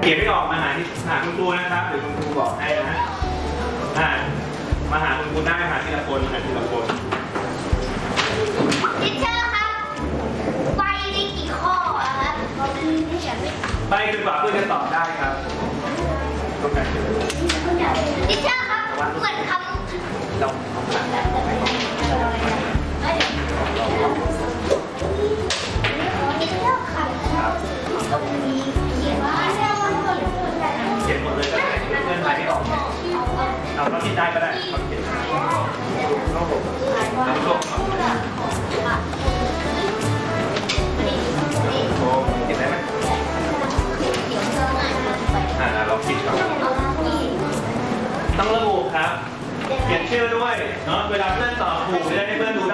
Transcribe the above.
ขียนไม่ออกมาหาคุณครูนะครับเดี๋ยวคุณครูบอกให้นะมาหาคุณครูได้หาทีละคนทีละคนทิเชอร์ครับใบได้กี่ข้อครับใบจนกว่าเพื่อนจะตอบได้ครับต้องการทิเชอร์ครับเหมือนคำเราทิเชอร์ครับตรงนี้เขียนว่าเขียนหมดเลยก็ได้เพื่อนถ่ายไม่ออกเอาเราคิดได้ก็ได้เราเขียนเราลงโอ้เขียนได้ไหมเราคิดก่อนต้องระบุครับเขียนชื่อด้วยเนาะเวลาเพื่อนตอบถูกจะได้ให้เพื่อนรู้